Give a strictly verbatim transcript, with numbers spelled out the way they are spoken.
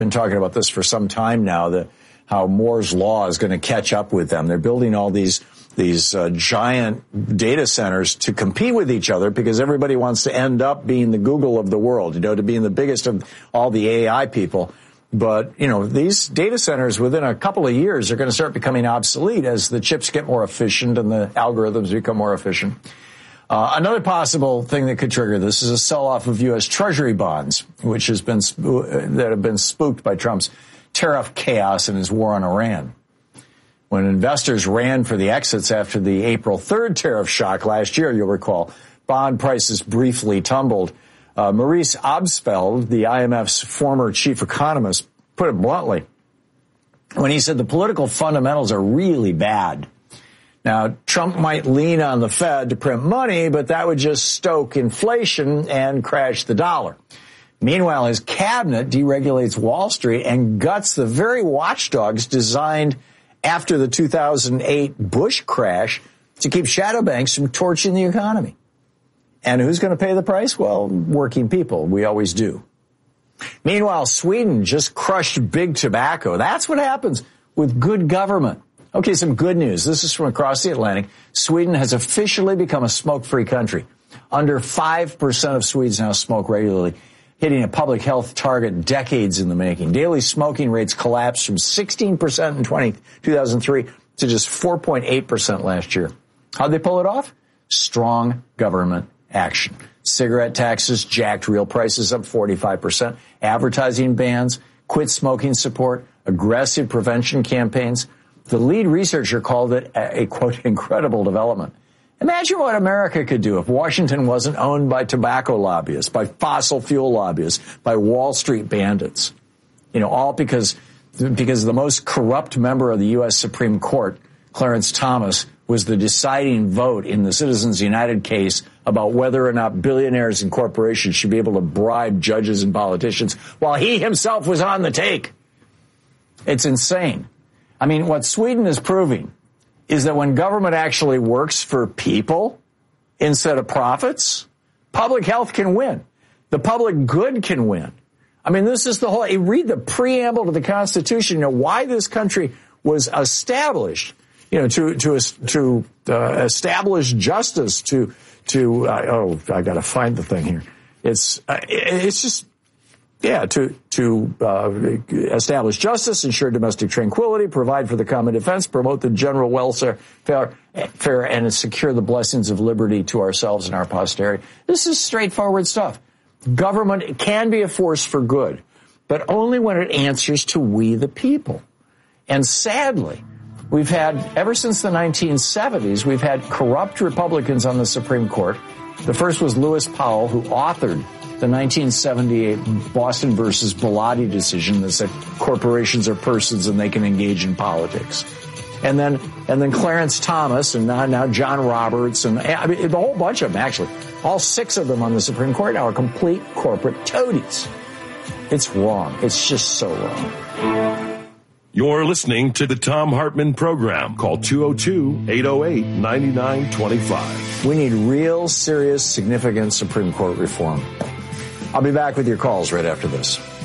been talking about this for some time now, that how Moore's Law is going to catch up with them. They're building all these these uh, giant data centers to compete with each other because everybody wants to end up being the Google of the world, you know, to being the biggest of all the A I people. But, you know, these data centers within a couple of years are going to start becoming obsolete as the chips get more efficient and the algorithms become more efficient. Uh, another possible thing that could trigger this is a sell-off of U S Treasury bonds, which has been that have been spooked by Trump's tariff chaos and his war on Iran. When investors ran for the exits after the April third tariff shock last year, you'll recall, bond prices briefly tumbled. Uh, Maurice Obstfeld, the I M F's former chief economist, put it bluntly when he said the political fundamentals are really bad. Now, Trump might lean on the Fed to print money, but that would just stoke inflation and crash the dollar. Meanwhile, his cabinet deregulates Wall Street and guts the very watchdogs designed after the two thousand eight Bush crash to keep shadow banks from torching the economy. And who's going to pay the price? Well, working people. We always do. Meanwhile, Sweden just crushed big tobacco. That's what happens with good government. Okay, some good news. This is from across the Atlantic. Sweden has officially become a smoke-free country. Under five percent of Swedes now smoke regularly, hitting a public health target decades in the making. Daily smoking rates collapsed from sixteen percent in two thousand three to just four point eight percent last year. How'd they pull it off? Strong government action. Cigarette taxes jacked real prices up forty-five percent. Advertising bans, quit smoking support, aggressive prevention campaigns. The lead researcher called it a, a, quote, incredible development. Imagine what America could do if Washington wasn't owned by tobacco lobbyists, by fossil fuel lobbyists, by Wall Street bandits. You know, all because, because the most corrupt member of the U S Supreme Court, Clarence Thomas, was the deciding vote in the Citizens United case about whether or not billionaires and corporations should be able to bribe judges and politicians while he himself was on the take. It's insane. I mean, what Sweden is proving is that when government actually works for people instead of profits, public health can win. The public good can win. I mean, this is the whole, you read the preamble to the Constitution, you know, why this country was established, you know, to, to, to, uh, establish justice, to, to, uh, oh, I gotta find the thing here. It's, uh, it's just, yeah, to, to, uh, establish justice, ensure domestic tranquility, provide for the common defense, promote the general welfare, fair, fair, and secure the blessings of liberty to ourselves and our posterity. This is straightforward stuff. Government can be a force for good, but only when it answers to we the people. And sadly, we've had, ever since the nineteen seventies, we've had corrupt Republicans on the Supreme Court. The first was Lewis Powell, who authored the nineteen seventy-eight Boston versus Bellotti decision that said corporations are persons and they can engage in politics. And then, and then Clarence Thomas, and now, now John Roberts, and I mean, the whole bunch of them, actually. All six of them on the Supreme Court now are complete corporate toadies. It's wrong. It's just so wrong. You're listening to the Thom Hartmann Program. Call two oh two, eight oh eight, nine nine two five. We need real, serious, significant Supreme Court reform. I'll be back with your calls right after this.